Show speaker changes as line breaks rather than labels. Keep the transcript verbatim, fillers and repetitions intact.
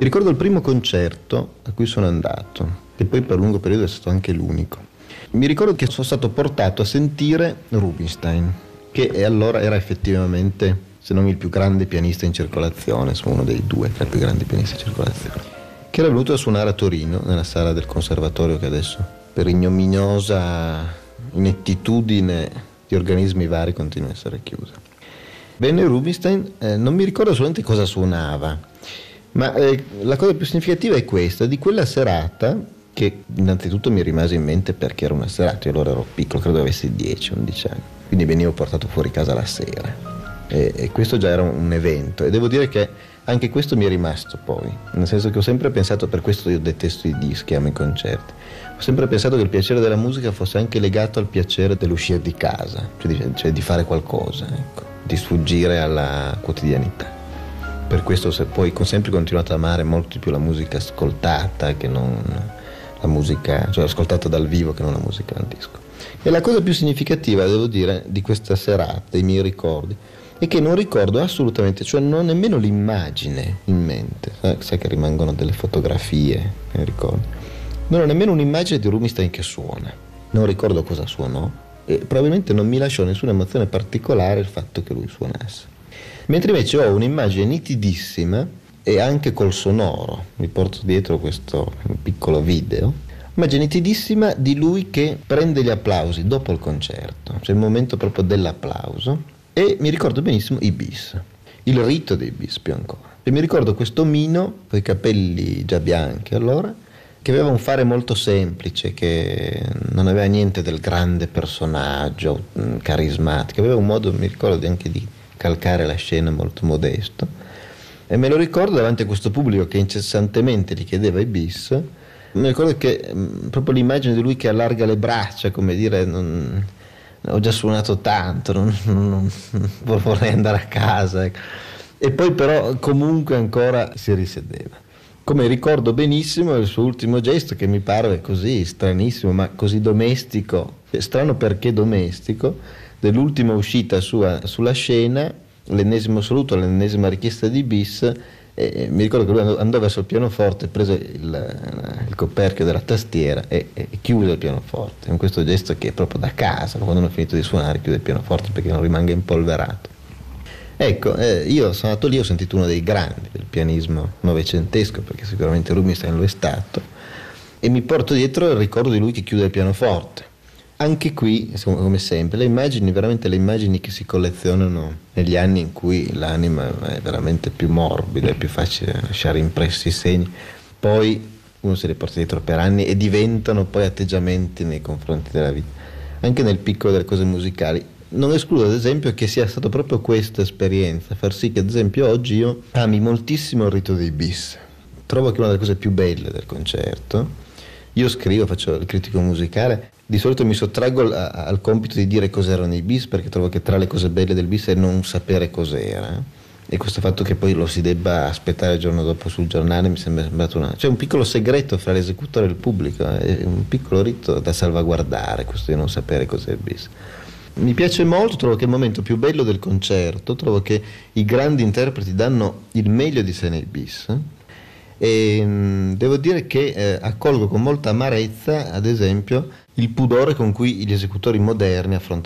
Mi ricordo il primo concerto a cui sono andato, che poi per lungo periodo è stato anche l'unico. Mi ricordo che sono stato portato a sentire Rubinstein, che allora era effettivamente, se non il più grande pianista in circolazione, insomma uno dei due tra i più grandi pianisti in circolazione, che era venuto a suonare a Torino, nella sala del conservatorio che adesso, per ignominiosa inettitudine di organismi vari, continua a essere chiusa. Venne Rubinstein, eh, non mi ricordo assolutamente cosa suonava, ma eh, la cosa più significativa è questa, di quella serata, che innanzitutto mi rimase in mente perché era una serata, io allora ero piccolo, credo avessi dieci undici anni, quindi venivo portato fuori casa la sera e, e questo già era un evento, e devo dire che anche questo mi è rimasto poi, nel senso che ho sempre pensato, per questo io detesto i dischi, amo i concerti, ho sempre pensato che il piacere della musica fosse anche legato al piacere dell'uscire di casa, cioè di, cioè di fare qualcosa, ecco, di sfuggire alla quotidianità. Per questo se poi ho sempre continuato ad amare molto di più la musica ascoltata che non la musica, cioè ascoltata dal vivo che non la musica al disco. E la cosa più significativa, devo dire, di questa serata, dei miei ricordi, è che non ricordo assolutamente, cioè non ho nemmeno l'immagine in mente, sai, sai che rimangono delle fotografie, mi ricordo. Non ho nemmeno un'immagine di Rubinstein che suona, non ricordo cosa suonò e probabilmente non mi lasciò nessuna emozione particolare il fatto che lui suonasse. Mentre invece ho un'immagine nitidissima e anche col sonoro, mi porto dietro questo piccolo video, immagine nitidissima di lui che prende gli applausi dopo il concerto, cioè il momento proprio dell'applauso, e mi ricordo benissimo i bis, il rito dei bis più ancora. E mi ricordo questo Mino, con i capelli già bianchi allora, che aveva un fare molto semplice, che non aveva niente del grande personaggio carismatico, aveva un modo, mi ricordo anche di calcare la scena molto modesto, e me lo ricordo davanti a questo pubblico che incessantemente gli chiedeva i bis. Mi ricordo che mh, proprio l'immagine di lui che allarga le braccia, come dire non, ho già suonato tanto, non, non, non vorrei andare a casa, ecco. E poi però comunque ancora si risedeva. Come ricordo benissimo il suo ultimo gesto, che mi parve così stranissimo ma così domestico, strano perché domestico, dell'ultima uscita sua sulla scena, l'ennesimo saluto, l'ennesima richiesta di bis, e mi ricordo che lui andò verso il pianoforte, prese il, il coperchio della tastiera e, e chiuse il pianoforte, con questo gesto che è proprio da casa, quando hanno finito di suonare chiude il pianoforte perché non rimanga impolverato. Ecco, eh, io sono andato lì, ho sentito uno dei grandi del pianismo novecentesco, perché sicuramente Rubinstein lo è stato, e mi porto dietro il ricordo di lui che chiude il pianoforte. Anche qui, come sempre, le immagini, veramente le immagini che si collezionano negli anni in cui l'anima è veramente più morbida, è più facile lasciare impressi i segni, poi uno se le porta dietro per anni e diventano poi atteggiamenti nei confronti della vita. Anche nel piccolo delle cose musicali. Non escludo ad esempio che sia stata proprio questa esperienza, far sì che ad esempio oggi io ami moltissimo il rito dei bis. Trovo che una delle cose più belle del concerto, io scrivo, faccio il critico musicale, di solito mi sottraggo al, al compito di dire cos'erano i bis, perché trovo che tra le cose belle del bis è non sapere cos'era, e questo fatto che poi lo si debba aspettare il giorno dopo sul giornale mi sembra sembrato una... c'è un piccolo segreto fra l'esecutore e il pubblico, è un piccolo rito da salvaguardare, questo di non sapere cos'è il bis. Mi piace molto, trovo che è il momento più bello del concerto, trovo che i grandi interpreti danno il meglio di sé nei bis, e mh, devo dire che eh, accolgo con molta amarezza ad esempio il pudore con cui gli esecutori moderni affrontano